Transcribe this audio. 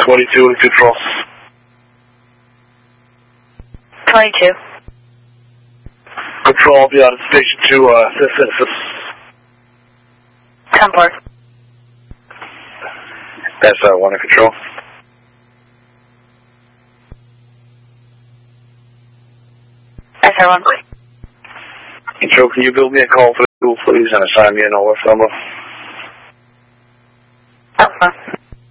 22 Control. 22. Control, I'll be out at Station 2, assist. 10-4. That's 1 in Control. SR1. Control, can you build me a call for the school, please, and assign me an OF number?